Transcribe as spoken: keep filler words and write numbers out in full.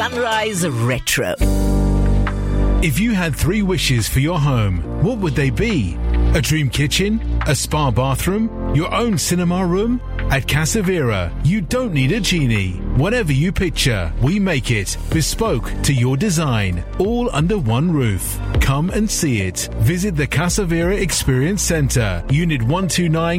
Sunrise Retro. If you had three wishes for your home, what would they be? A dream kitchen? A spa bathroom? Your own cinema room? At Casavera, you don't need a genie. Whatever you picture, we make it bespoke to your design, all under one roof. Come and see it. Visit the Casavera Experience Centre, Unit one two nine